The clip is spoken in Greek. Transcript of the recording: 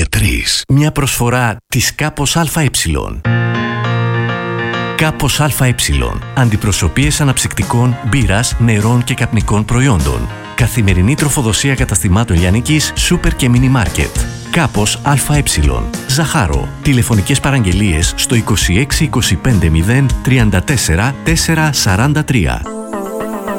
για 3. Μια προσφορά της Κάπος ΑΕ. Κάπος ΑΕ. Αντιπροσωπείες αναψυκτικών, μπύρας, νερών και καπνικών προϊόντων. Καθημερινή τροφοδοσία καταστημάτων λιανικής, σούπερ και μίνι μάρκετ. Κάπος ΑΕ. Ζαχάρο. Τηλεφωνικές παραγγελίες στο 26 25 0 34 443.